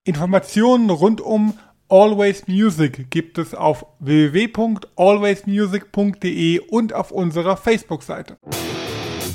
Informationen rund um Always Music gibt es auf www.alwaysmusic.de und auf unserer Facebook-Seite.